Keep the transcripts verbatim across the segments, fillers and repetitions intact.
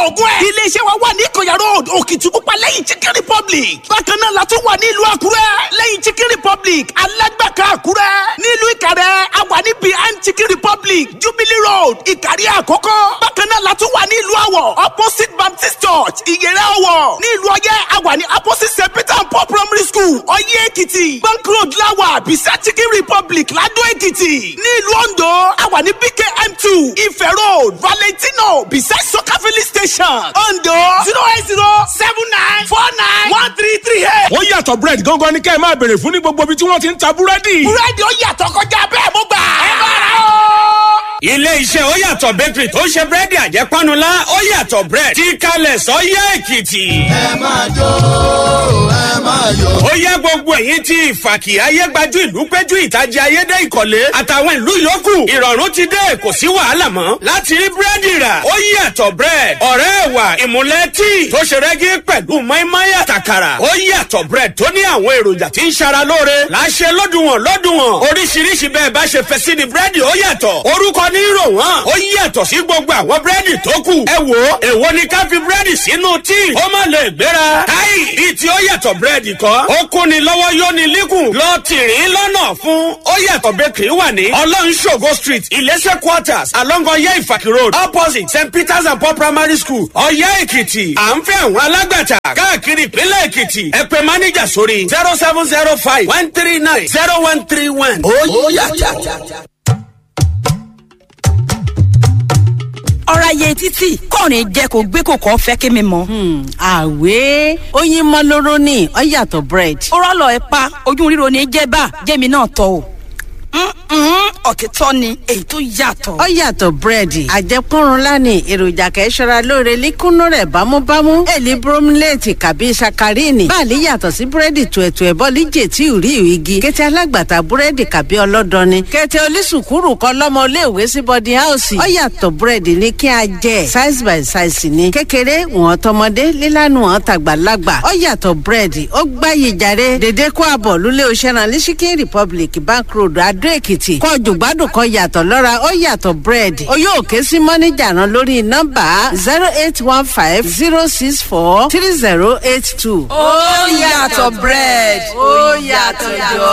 ògùn ẹ̀. iléeṣẹ́ wa wà ní ìkọ̀yà road òkìtìpupa lẹ́yìn chicken republic. bákan náà la tún wà ní ìlú àkúrẹ́ lẹ́yìn chicken republic alágbàká àkúrẹ́. nílùú ìkàrẹ́ a wà ní behind chicken republic jubilee road ìkàrí àkọ́kọ́. bákan náà la tún wà ní ìlú àwọ̀ opposite baptist church ìyẹ̀rẹ̀ àwọ̀. ní ìlú ọyẹ́ a wà ní opposite st peter and paul primary school ọyẹ́ èkìtì. bank road láwà bisa chicken republic ládó èkìtì. ní ìlú ondo a wà ní b k m two ife road valentino beside soka filling station ondo zero eight zero seven nine four nine one three three eight. ó yàtọ̀ bread gangan ni kẹ́ ẹ máa béèrè fún ní gbogbo ibi tí wọ́n ti ń ta búrẹ́dì. búrẹ́dì ó yàtọ̀ kọjá bẹ́ẹ̀ mo gbà. ẹ bá ra o. ilé iṣẹ́ ó yàtọ̀ bakery tó ń ṣe búrẹ́dì àjẹpánulá ó yàtọ̀ bread tí kalẹ̀ sọ́yẹ́ èkìtì. ẹ máa jó ẹ máa yọ. ó yẹ gbogbo ẹ̀yin tí ìfàkì ayégbájú ìlú péjú ìtajà ayédè ìkọ̀lé àtàwọn ìlú yòókù ìrọ̀rùn ti dé kò sí wàhálà mọ́ láti rí búrẹ́dì rà ó yàtọ̀ bread ọ̀rẹ́ ẹ̀wà ìmùlẹ̀ tíì tó ṣe rẹ́gí pẹ̀lú mọ́ínmọ́ín àtàkàrà ó yàtọ̀ bread tó ní àwọn èròjà tí ń ṣara lóore láṣẹ lọ́dúnwọ̀n lọ́dúnwọ̀n oríṣiríṣi bẹ́ẹ̀ bá ṣe fẹ́ sí ni búrẹ́dì ó yàtọ̀ orúkọ ní rò wọ́n ó yàtọ̀ sí gbogbo àwọn búrẹ́dì tó kù ẹ wò ó èwo ni ká fi búrẹ́dì sínú tíì ó má lè gbéra káì bíi tí ó yàtọ̀ búrẹ́dì kọ́ ó kúni lọ́wọ́ yóò ní líkùn lọ tìrín lọ́nà fún ó yàtọ̀ bakery wà ní ọlọ́nṣogo street ilésè quarters along ọyẹ́ ìfàkì road opposite st peters and paul primary school ọyẹ́ èkìtì à ń fẹ́ àwọn alágbàtà káàkiri ìpínlẹ̀ èkìtì ẹ pè máníjà sórí zero seven zero five one three nine zero one three one. ó yàtọ̀. ọ̀rọ̀ ayé títì kọ́rin jẹ́ kó gbé kó kọ́ fẹ́ kí mi mọ̀. àwẹ̀ oyin mọ́ lóró ní ọ̀yàtọ̀ bread. ó rọ́lọ̀ ẹ pa ojú ríro ní jẹ́ bá jẹ́mi náà tọ́ o. ọ̀kẹ́tọ́ ni èyí tó yàtọ̀. ọ̀yàtọ̀ búrẹ́dì àjẹpọ́nrún lánìí èròjà kẹ́sọ́ra lóore líkúnú rẹ̀ bámúbámú èlì bromlate kàbí sakarini báàlì yàtọ̀ sí búrẹ́dì tuẹ̀tù ẹ̀bọ́ líjè tí ò rí igi kété alágbàtà búrẹ́dì kàbí ọlọ́dọni kété onísùkúrù kọ́ lọ́mọ iléèwé sí bọ́dí áùsì ọ̀yàtọ̀ búrẹ́dì ní kí a jẹ size by size ní kékeré wọn tọmọdé lílànà wọn tàgbàlagbà ọ̀yàtọ̀ búrẹ́dì ó gbáyé jàre dédé kó àbọ̀ lulẹ̀ òṣèlú ní chicken republic bank road adó èkìtì kọjú gbádùn kan yàtọ̀ lọ́ra ó yàtọ̀ búrẹ́dì ó yóò ké sí mọ́níjà náà lórí nọ́mbà zero eight one five zero six four three zero eight two. ó yàtọ̀ bread ó yàtọ̀ jọ.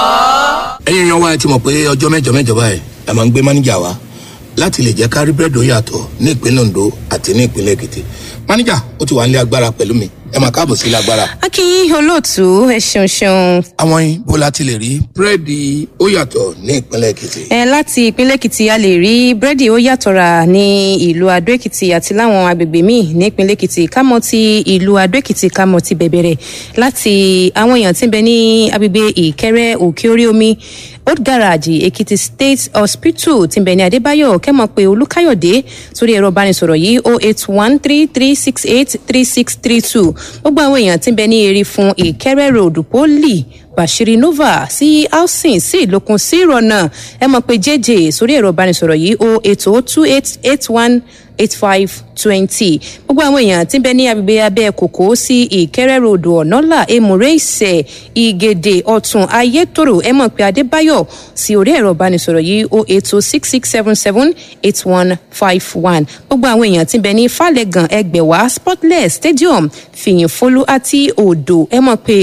ẹ̀yin yan wa ti mọ̀ pé ọjọ́ mẹ́jọ mẹ́jọ báyìí la máa ń gbé mọ́níjà wa láti lè jẹ́ kárí búrẹ́dì ó yàtọ̀ ní ìpínlẹ̀ ondo àti ní ìpínlẹ̀ èkìtì mọ́níjà ó ti wà nílé agbára pẹ̀lú mi ẹ máa káàbọ̀ sí ilé agbára. akínyìn olóòtú ẹ ṣeun ṣeun. àwọn yín bó la ti lè rí búrẹ́dì ó yàtọ̀ ní ìpínlẹ̀ èkìtì. ẹ láti ìpínlẹ̀ èkìtì a lè rí búrẹ́dì ó yàtọ̀ rà ní ìlú adó èkìtì àti láwọn agbègbè míì ní ìpínlẹ̀ èkìtì kámọ́ ti ìlú adó èkìtì kámọ́ ti bẹ̀bẹ̀rẹ̀ láti àwọn èèyàn tí ń bẹ ní agbègbè ìkẹrẹ òkè orí omi old garage èkìtì state hospital tí ń bẹ ní adébáyọ̀ kẹ́mọ̀ pé olúkáyọ̀dé sórí ẹ̀rọ ìbánisọ̀rọ̀ yìí oh eight one three three six eight three six three two gbogbo àwọn èèyàn tí ń bẹ ní eré fún ìkẹrẹ road poli bashiri nova sí housing sí ìlókun sí ìrọ̀nà ẹ mọ̀ pé jẹ́jẹ́ sórí ẹ̀rọ ìbánisọ̀rọ̀ yìí oh eight oh two eight eight one eight five twenty gbogbo àwọn èèyàn tí ń bẹ ní agbègbè abẹ́ kòkó sí ìkẹrẹ road ọ̀nọ́là èmùrè ìsẹ̀ ìgèdè ọ̀tún ayétòrò ẹ mọ̀ pé adébáyọ̀ sí orí ẹ̀rọ ìbánisọ̀rọ̀ yìí oh eight oh six six seven seven eight one five one gbogbo àwọn èèyàn tí ń bẹ ní falẹ̀gàn ẹgbẹ̀wá sportless stadium fìyìnfolú àti odò ẹ mọ̀ pé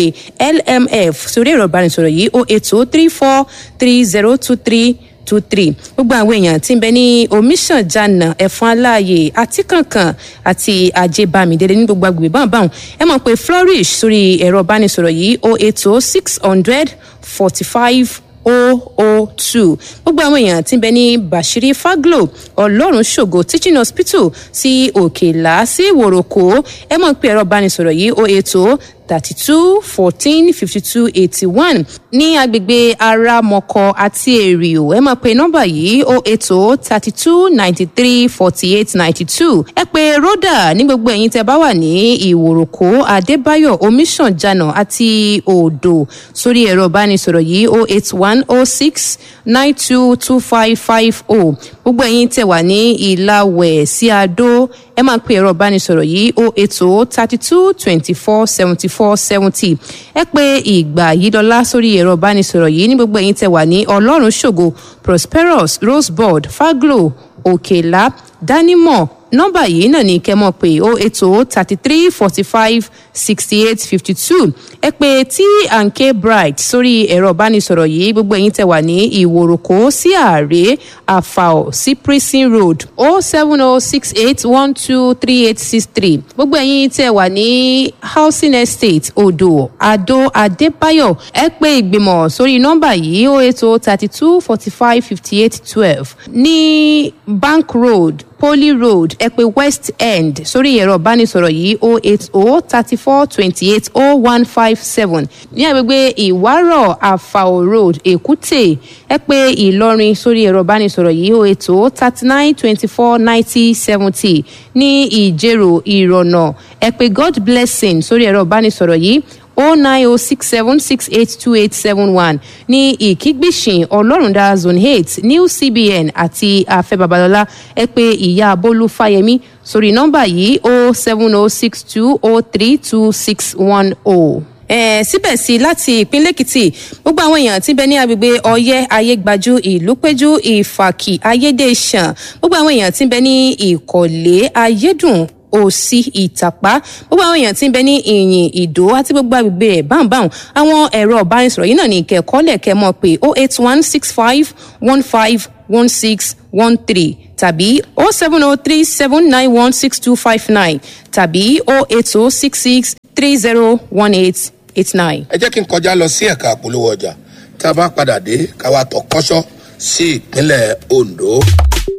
lmf sórí ẹ̀rọ ìbánisọ̀rọ̀ yìí oh eight oh three four three zero two three two three gbogbo àwọn èèyàn tí ń bẹ ní omiṣanjana ẹ̀fọn aláàyè àti kankan àti ajébámidélé ní gbogbo agbègbè báwọn ẹ mọ̀ pé flourish sórí ẹ̀rọ ìbánisọ̀rọ̀ yìí oh eight oh six hundred forty five oh oh two gbogbo àwọn èèyàn tí ń bẹ ní bashiri faglo ọlọ́run ṣògo teaching hospital sí òkèlá sí ìwòròkó ẹ mọ̀ pé ẹ̀rọ ìbánisọ̀rọ̀ yìí oh eight oh thirty two fourteen fifty two eighty one ní agbègbè aramọkọ àti èrìò ẹ máa pe nọ́mbà yìí oh eight oh thirty two ninety three forty eight ninety two ẹ pé rọ́dà ní gbogbo ẹ̀yin tẹ́ bá wà ní ìwòròkó adébáyọ̀ omiṣanjana àti odò sórí ẹ̀rọ ìbánisọ̀rọ̀ yìí oh eight one oh six nine two two five five oh gbogbo ẹ̀yin tẹ́ wà ní ìlàwẹ̀ sí adó ẹ máa pe ẹ̀rọ ìbánisọ̀rọ̀ yìí oh eight oh thirty two twenty four seventy four seventy ẹ pé ìgbà yìí lọ́lá sórí ẹ̀rọ ìbánisọ̀rọ̀ yìí ní gbogbo ẹ̀yin tẹ́ wà ní ọlọ́run ṣògo prosperous rosebud faglo òkèlá dánimọ̀ nọ́mbà yìí náà ní kẹ́ mọ̀ pé o eight o thirty three forty five sixty eight fifty two ẹ pé T and K Bright sórí ẹ̀rọ ìbánisọ̀rọ̀ yìí gbogbo ẹ̀yin tẹ́ wà ní ìwòròkó sí ààrẹ àfàọ̀ sí prison road o seven o six eight one two three eight six three gbogbo ẹ̀yin tẹ́ wà ní housing estate odò adó adébáyọ̀ ẹ pé ìgbìmọ̀ sórí nọ́mbà yìí o eight o thirty two forty five fifty eight twelve ní bank road Poly Road ẹ pé West End sórí ẹ̀rọ ìbánisọ̀rọ̀ yìí o eight o thirty four twenty eight o one five seven ní agbègbè Ìwárọ̀ Àfàò Road Èkúté ẹ pé Ìlọrin sórí ẹ̀rọ ìbánisọ̀rọ̀ yìí o eight o thirty nine twenty four ninety seventy ní Ìjẹ̀rò Ìrọ̀nà ẹ pé God Blessing sórí ẹ̀rọ ìbánisọ̀rọ̀ yìí o nine o six seven six eight two eight seven one ní ìkígbìsìn ọlọ́rundá zone eight new C B N àti afẹ́ babalọ́lá ẹ pé ìyá bólú fáyemí sórí nọ́mbà yìí o seven o six two o three two six one o. Eh, síbẹ̀ sí láti ìpínlẹ̀ èkìtì gbogbo àwọn èèyàn tí ń bẹ ní agbègbè ọyẹ́ ayégbájú ìlúpéjú ìfàkì ayédèṣàn gbogbo àwọn èèyàn tí ń bẹ ní ìkọ̀lé ayédùn òsì ìtàpá gbogbo àwọn èèyàn tí ń bẹ ní ìyìn ìdó àti gbogbo agbègbè ẹ̀ báńbáń àwọn ẹ̀rọ ọ̀bánisọ̀rọ̀ yìí náà ní ìkẹ́kọ̀ọ́lẹ̀ kẹ́ mọ̀ pé o eight one six five one five one six one three tàbí o seven o three seven nine one six two five nine tàbí o eight o six six three zero one eight eight nine. ẹ jẹ́ kí n kọjá lọ sí ẹ̀ka àpolówó ọjà tá a bá padà dé ká wá tọ̀ kọ́ṣọ́ sí ìpínlẹ̀ Ondo.